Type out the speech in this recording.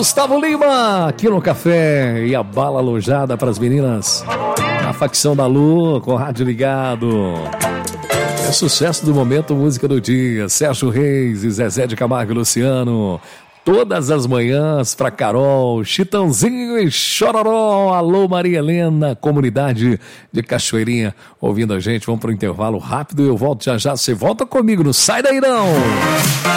Gustavo Lima, aqui no Café. E a bala alojada para as meninas. A facção da Lu, com o rádio ligado. É sucesso do momento, música do dia. Sérgio Reis e Zezé de Camargo e Luciano. Todas as manhãs para Carol, Chitãozinho e Chororó. Alô, Maria Helena, comunidade de Cachoeirinha, ouvindo a gente. Vamos para o intervalo rápido e eu volto já já. Você volta comigo, não sai daí não.